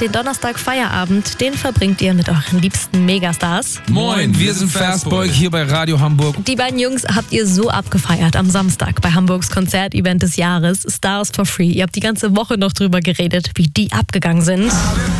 Den Donnerstag Feierabend, den verbringt ihr mit euren liebsten Megastars. Moin, wir sind Fastboy hier bei Radio Hamburg. Die beiden Jungs habt ihr so abgefeiert am Samstag bei Hamburgs Konzertevent des Jahres, Stars for Free. Ihr habt die ganze Woche noch drüber geredet, wie die abgegangen sind.